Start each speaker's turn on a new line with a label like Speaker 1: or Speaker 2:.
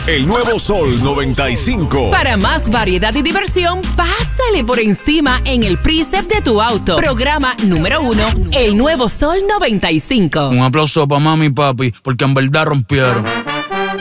Speaker 1: El nuevo Sol 95.
Speaker 2: Para más variedad y diversión, pásale por encima en el Precept de tu auto. Programa número 1, el nuevo Sol 95.
Speaker 3: Un aplauso para mami y papi, porque en verdad rompieron.